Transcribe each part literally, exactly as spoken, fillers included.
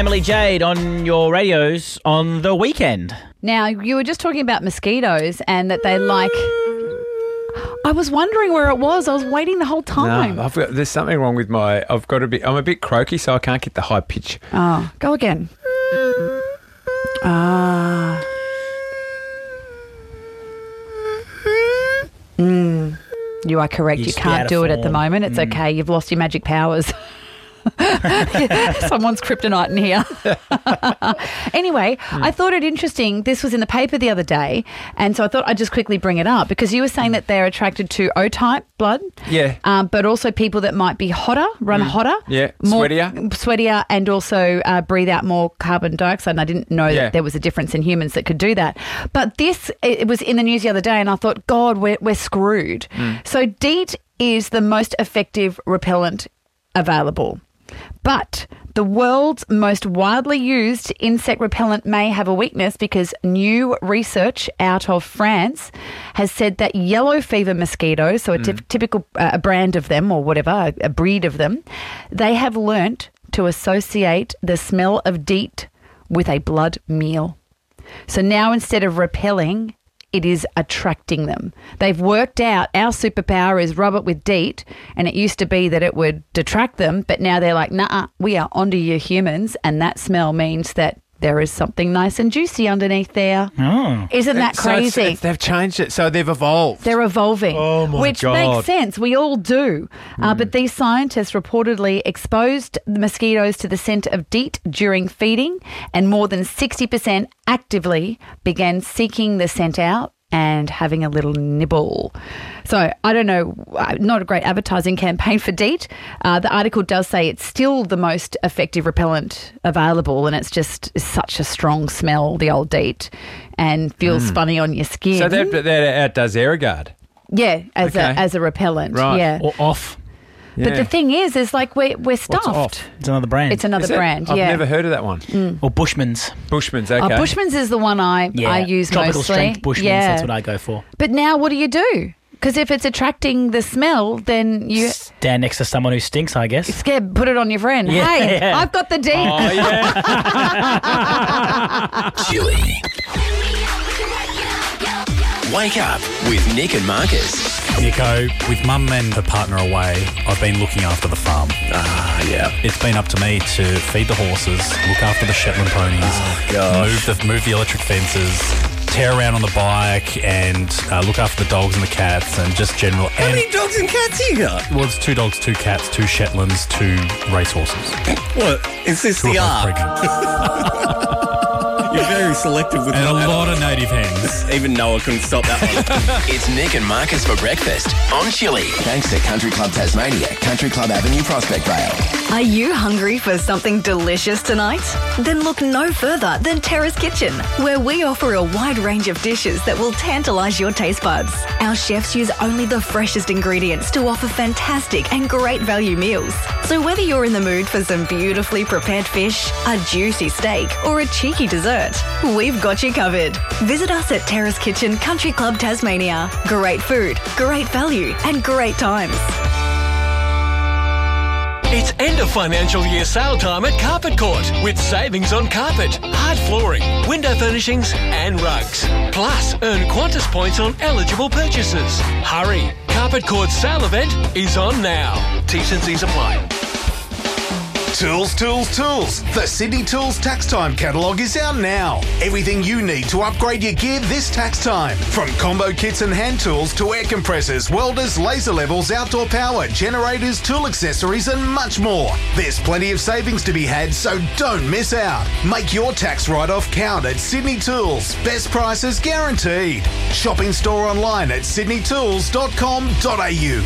Emily Jade on your radios on the weekend. Now, you were just talking about mosquitoes and that they like... I was wondering where it was. I was waiting the whole time. No, I've got, there's something wrong with my... I've got to be... I'm a bit croaky, so I can't get the high pitch. Oh, go again. Ah. Mm. You are correct. You You just get can't out do of it at the form. moment. It's Mm. okay. You've lost your magic powers. Someone's kryptonite in here. Anyway, Mm. I thought it interesting. This was in the paper the other day, and so I thought I'd just quickly bring it up because you were saying that they're attracted to O-type blood. Yeah. Um, but also people that might be hotter, run hotter. Yeah, more, sweatier. Sweatier and also uh, breathe out more carbon dioxide. And I didn't know Yeah. that there was a difference in humans that could do that. But this, it was in the news the other day, and I thought, God, we're, we're screwed. Mm. So DEET is the most effective repellent available. But the world's most widely used insect repellent may have a weakness because new research out of France has said that yellow fever mosquitoes, so a typ- typical uh, a brand of them or whatever, a, a breed of them, they have learnt to associate the smell of DEET with a blood meal. So now instead of repelling, it is attracting them. They've worked out our superpower is rub it with DEET, and it used to be that it would detract them, but now they're like, nah, we are onto you humans, and that smell means that there is something nice and juicy underneath there. Oh. Isn't that So it's- crazy? it's- they've changed it, so they've evolved. They're evolving, Oh, my which God. makes sense. We all do. Uh, but these scientists reportedly exposed the mosquitoes to the scent of DEET during feeding, and more than sixty percent actively began seeking the scent out and having a little nibble. So I don't know, uh, not a great advertising campaign for DEET. Uh, the article does say it's still the most effective repellent available, and it's just such a strong smell, the old DEET, and feels funny on your skin. So that, that outdoes Aerogard. Yeah, as Okay. a as a repellent. Right. Yeah. Or off. But Yeah. the thing is, is like we're we're stuffed. off? It's another brand. It's another Is it? brand. I've yeah. never heard of that one. Or Bushman's. Bushman's, okay. Oh, Bushman's is the one I Yeah. I use Tropical mostly. strength Bushman's. Yeah. That's what I go for. But now, what do you do? Because if it's attracting the smell, then you Stand next to someone who stinks, I guess. scared. Put it on your friend. Yeah. Hey, I've got the D. Oh, yeah. Chili. Wake up with Nick and Marcus. Nico, with mum and her partner away, I've been looking after the farm. Ah, yeah. It's been up to me to feed the horses, look after the Shetland ponies, gosh. move the move the electric fences, tear around on the bike, and uh, look after the dogs and the cats, and just general. How and, many dogs and cats you got? Well, it's two dogs, two cats, two Shetlands, two racehorses. What? Is this Two the are both ark? pregnant. You're very selective with And a that. lot of native hens. Even Noah couldn't stop that one. It's Nick and Marcus for breakfast on Chili. Thanks to Country Club Tasmania, Country Club Avenue, Prospect Vale. Are you hungry for something delicious tonight? Then look no further than Terrace Kitchen, where we offer a wide range of dishes that will tantalise your taste buds. Our chefs use only the freshest ingredients to offer fantastic and great value meals. So whether you're in the mood for some beautifully prepared fish, a juicy steak, or a cheeky dessert, we've got you covered. Visit us at Terrace Kitchen Country Club Tasmania. Great food, great value, and great times. It's end of financial year sale time at Carpet Court with savings on carpet, hard flooring, window furnishings and rugs. Plus, earn Qantas points on eligible purchases. Hurry! Carpet Court's sale event is on now. T's and C's apply. Tools, tools, tools. The Sydney Tools Tax Time catalogue is out now. Everything you need to upgrade your gear this tax time. From combo kits and hand tools to air compressors, welders, laser levels, outdoor power, generators, tool accessories and much more. There's plenty of savings to be had, so don't miss out. Make your tax write-off count at Sydney Tools. Best prices guaranteed. Shop in store online at sydney tools dot com dot a u.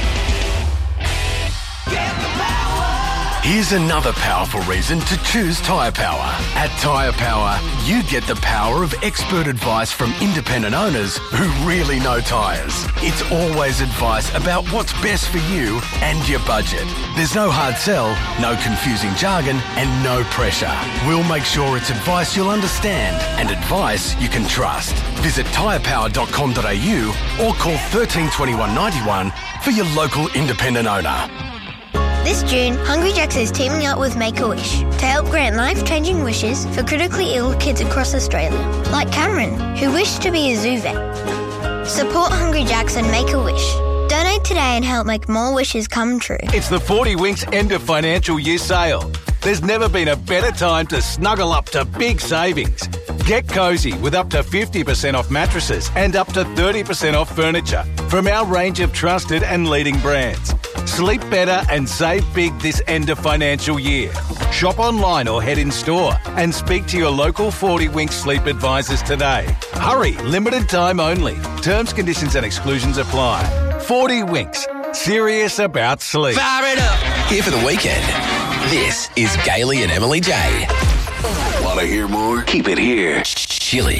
Here's another powerful reason to choose Tyre Power. At Tyre Power, you get the power of expert advice from independent owners who really know tyres. It's always advice about what's best for you and your budget. There's no hard sell, no confusing jargon, and no pressure. We'll make sure it's advice you'll understand and advice you can trust. Visit tyre power dot com dot a u or call one three two one, nine one for your local independent owner. This June, Hungry Jack's is teaming up with Make-A-Wish to help grant life-changing wishes for critically ill kids across Australia, like Cameron, who wished to be a zoo vet. Support Hungry Jack's and Make-A-Wish. Donate today and help make more wishes come true. It's the forty Winks end of financial year sale. There's never been a better time to snuggle up to big savings. Get cosy with up to fifty percent off mattresses and up to thirty percent off furniture from our range of trusted and leading brands. Sleep better and save big this end of financial year. Shop online or head in store and speak to your local forty Winks sleep advisors today. Hurry, limited time only. Terms, conditions and exclusions apply. forty Winks, serious about sleep. Fire it up. Here for the weekend. This is Gailey and Emily J. Want to hear more? Keep it here. Chili.